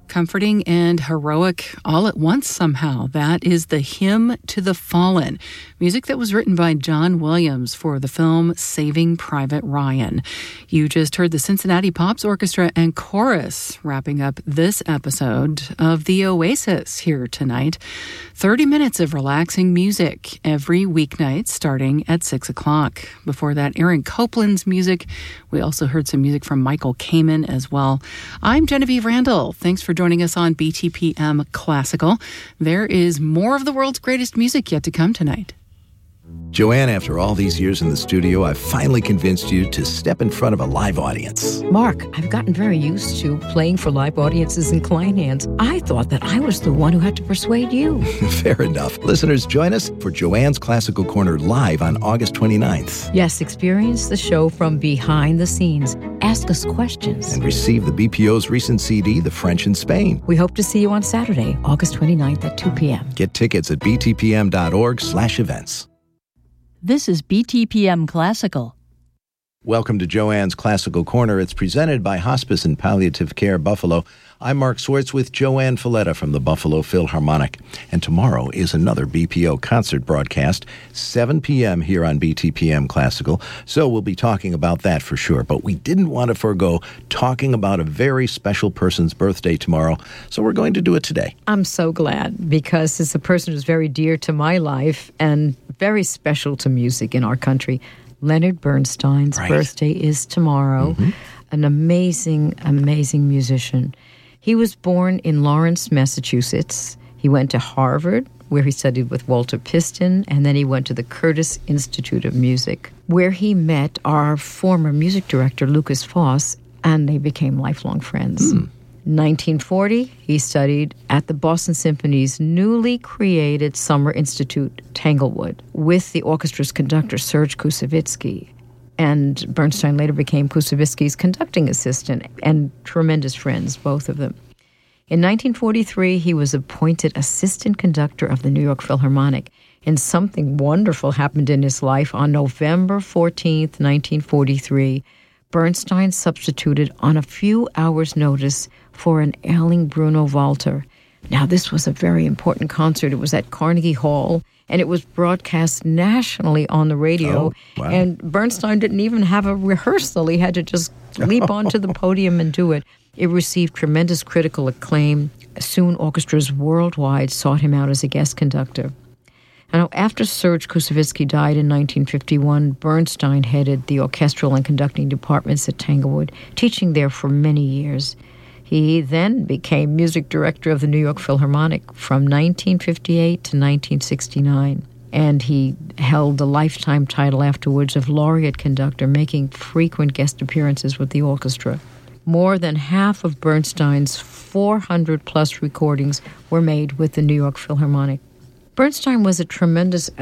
comforting and heroic all at once somehow. That is the Hymn to the Fallen, music that was written by John Williams for the film Saving Private Ryan. You just heard the Cincinnati Pops Orchestra and Chorus wrapping up this episode of The Oasis here tonight. 30 minutes of relaxing music every weeknight starting at 6 o'clock. Before that, Aaron Copland's music. We also heard some music from Michael Kamen as well. I'm Genevieve Randall. Thanks for joining us on BTPM Classical. There is more of the world's greatest music yet to come tonight. Joanne, after all these years in the studio, I've finally convinced you to step in front of a live audience. Mark, I've gotten very used to playing for live audiences in Kleinhans. I thought that I was the one who had to persuade you. Fair enough. Listeners, join us for Joanne's Classical Corner live on August 29th. Yes, experience the show from behind the scenes. Ask us questions. And receive the BPO's recent CD, The French in Spain. We hope to see you on Saturday, August 29th at 2 p.m. Get tickets at btpm.org/events. This is BTPM Classical. Welcome to Joanne's Classical Corner. It's presented by Hospice and Palliative Care Buffalo. I'm Mark Swartz with Joanne Falletta from the Buffalo Philharmonic. And tomorrow is another BPO concert broadcast, 7 p.m. here on BTPM Classical. So we'll be talking about that for sure. But we didn't want to forego talking about a very special person's birthday tomorrow. So we're going to do it today. I'm so glad because it's a person who's very dear to my life and very special to music in our country. Leonard Bernstein's birthday is tomorrow. Mm-hmm. An amazing, amazing musician. He was born in Lawrence, Massachusetts. He went to Harvard, where he studied with Walter Piston, and then he went to the Curtis Institute of Music, where he met our former music director, Lucas Foss, and they became lifelong friends. In 1940, he studied at the Boston Symphony's newly created Summer Institute, Tanglewood, with the orchestra's conductor, Serge Koussevitzky. And Bernstein later became Koussevitzky's conducting assistant and tremendous friends, both of them. In 1943, he was appointed assistant conductor of the New York Philharmonic, and something wonderful happened in his life. On November 14th, 1943, Bernstein substituted on a few hours' notice for an ailing Bruno Walter. Now, this was a very important concert. It was at Carnegie Hall, and it was broadcast nationally on the radio. Oh, wow. And Bernstein didn't even have a rehearsal. He had to just leap onto the podium and do it. It received tremendous critical acclaim. Soon, orchestras worldwide sought him out as a guest conductor. Now, after Serge Koussevitzky died in 1951, Bernstein headed the orchestral and conducting departments at Tanglewood, teaching there for many years. He then became music director of the New York Philharmonic from 1958 to 1969, and he held the lifetime title afterwards of laureate conductor, making frequent guest appearances with the orchestra. More than half of Bernstein's 400-plus recordings were made with the New York Philharmonic. Bernstein was a tremendous